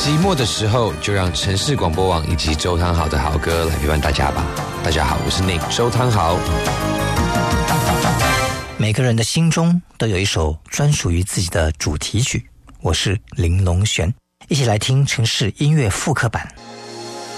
寂寞的时候，就让城市广播网以及周汤豪的好歌来陪伴大家吧。大家好，我是 Nick 周汤豪。 每个人的心中都有一首专属于自己的主题曲，我是林龙璇，一起来听城市音乐复刻版。